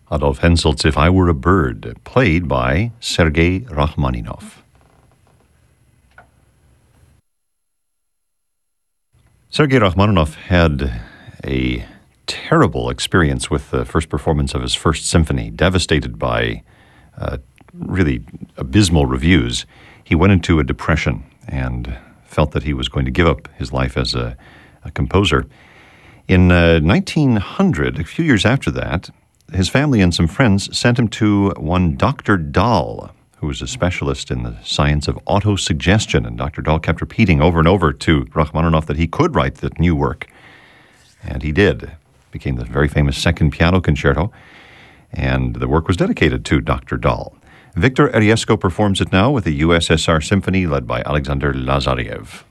Adolf Henselt's If I Were a Bird, played by Sergei Rachmaninoff. Sergei Rachmaninoff had a terrible experience with the first performance of his first symphony, devastated by really abysmal reviews. He went into a depression and felt that he was going to give up his life as a composer. In 1900, a few years after that, his family and some friends sent him to one Dr. Dahl, who was a specialist in the science of autosuggestion. And Dr. Dahl kept repeating over and over to Rachmaninoff that he could write the new work. And he did. It became the very famous Second Piano Concerto. And the work was dedicated to Dr. Dahl. Victor Eriesco performs it now with the USSR Symphony led by Alexander Lazariev.